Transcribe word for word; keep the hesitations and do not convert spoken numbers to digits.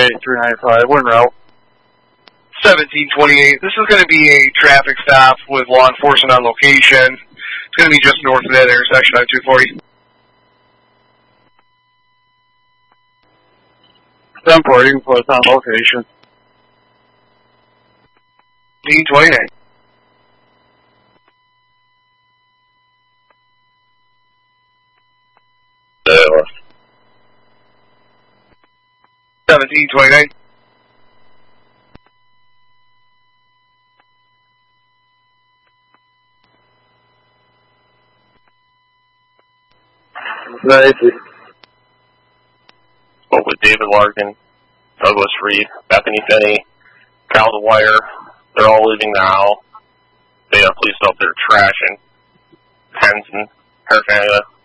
eight three nine five, we're en route. seventeen twenty-eight, this is going to be a traffic stop with law enforcement on location. It's going to be just north of that intersection on two forty. seven forty, you can put us on location. seventeen twenty-nine. seventeen twenty-nine. Nice. Spoke with David Larkin, Douglas Reed, Bethany Finney, Cal Dwyer. They're all leaving now. They have police out there trashing pens and paraphernalia.